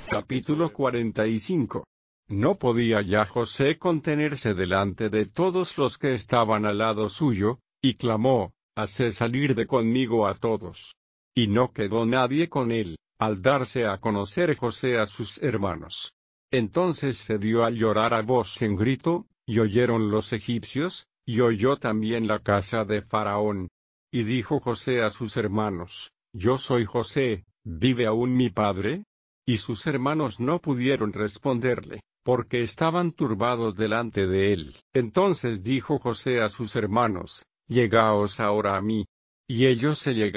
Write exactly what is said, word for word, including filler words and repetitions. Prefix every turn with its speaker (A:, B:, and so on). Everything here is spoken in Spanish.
A: Capítulo cuarenta y cinco. No podía ya José contenerse delante de todos los que estaban al lado suyo, y clamó: «Haced salir de conmigo a todos». Y no quedó nadie con él, al darse a conocer José a sus hermanos. Entonces se dio a llorar a voz en grito, y oyeron los egipcios, y oyó también la casa de Faraón. Y dijo José a sus hermanos: «Yo soy José, ¿vive aún mi padre?». Y sus hermanos no pudieron responderle, porque estaban turbados delante de él. Entonces dijo José a sus hermanos: «Llegaos ahora a mí». Y ellos se llegaron